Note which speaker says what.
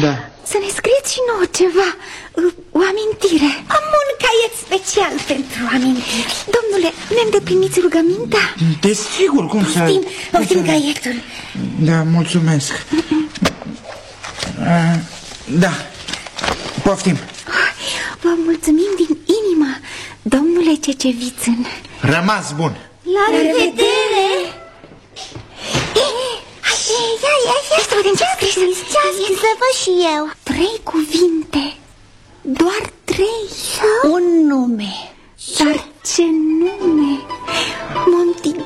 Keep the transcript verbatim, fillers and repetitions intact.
Speaker 1: Da.
Speaker 2: Să ne scrieți și nouă ceva, o amintire. Am un caiet special pentru amintiri. Domnule, ne îndepliniți rugămintea?
Speaker 1: Desigur, cum să...
Speaker 2: Poftim, poftim caietul.
Speaker 1: Da, mulțumesc. Da, poftim.
Speaker 2: Vă mulțumim din inimă, domnule Cecevițân.
Speaker 1: Rămas bun.
Speaker 2: La revedere! Ia, ia, ia, să vedem ce a scris. Ce a scris? Să văd și eu. Trei cuvinte. Doar trei. Un nume. Dar ce nume? Monti